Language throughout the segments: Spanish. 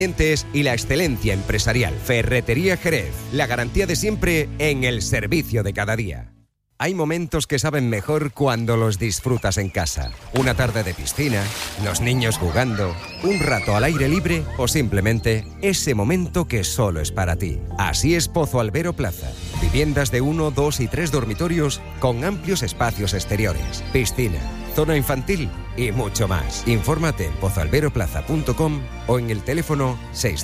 y la excelencia empresarial. Ferretería Jerez, la garantía de siempre en el servicio de cada día. Hay momentos que saben mejor cuando los disfrutas en casa. Una tarde de piscina, los niños jugando, un rato al aire libre o simplemente ese momento que solo es para ti. Así es Pozo Albero Plaza. Viviendas de 1, 2 y 3 dormitorios con amplios espacios exteriores, piscina, zona infantil y mucho más. Infórmate en pozoalberoplaza.com o en el teléfono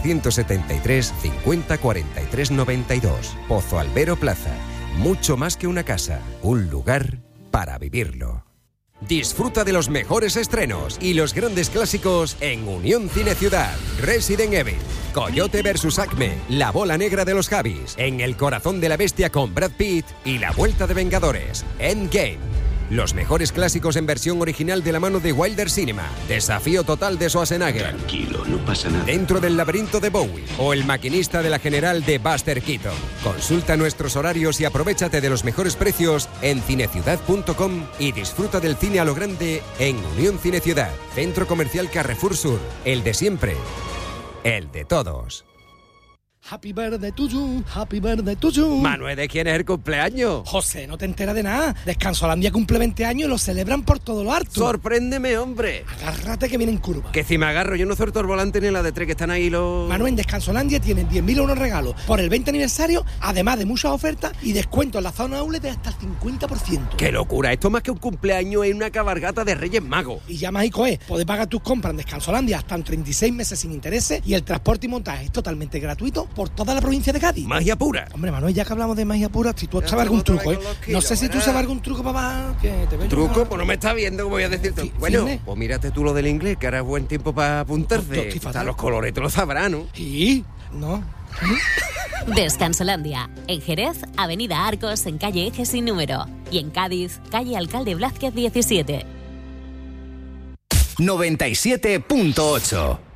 673 50 43 92. Pozo Albero Plaza. Mucho más que una casa, un lugar para vivirlo. Disfruta de los mejores estrenos y los grandes clásicos en Unión Cine Ciudad. Resident Evil, Coyote vs Acme, La bola negra de los Javis, En el corazón de la bestia con Brad Pitt y La vuelta de Vengadores, Endgame. Los mejores clásicos en versión original de la mano de Wilder Cinema. Desafío total de Schwarzenegger. Tranquilo, no pasa nada. Dentro del laberinto de Bowie o El maquinista de la general de Buster Keaton. Consulta nuestros horarios y aprovéchate de los mejores precios en cineciudad.com y disfruta del cine a lo grande en Unión Cine Ciudad. Centro Comercial Carrefour Sur. El de siempre. El de todos. Happy birthday to you, happy birthday to you. Manuel, ¿de quién es el cumpleaños? José, no te enteras de nada. Descansolandia cumple 20 años y lo celebran por todo lo harto. Sorpréndeme, hombre. Agárrate que viene en curva. Que si me agarro, yo no suelto el volante ni la de 3, que están ahí los... Manuel, en Descansolandia tienen 10.000 euros regalos por el 20 aniversario, además de muchas ofertas y descuentos en la zona outlet de hasta el 50%. ¡Qué locura! Esto más que un cumpleaños es una cabalgata de Reyes Magos. Y ya mágico es, podés pagar tus compras en Descansolandia hasta en 36 meses sin intereses y el transporte y montaje es totalmente gratuito por toda la provincia de Cádiz. Magia pura. Hombre, Manuel, ya que hablamos de magia pura, si tú sabes algún truco, no sé si tú sabes algún truco para que te veo. ¿Truco? Pues no me está viendo, como voy a decirte. Bueno, pues mírate tú lo del inglés, que ahora es buen tiempo para apuntarse. Hasta los colores te lo sabrás, ¿no? Sí, no. Descansolandia. En Jerez, Avenida Arcos, en calle Eje sin número. Y en Cádiz, calle Alcalde Blázquez 17. 97.8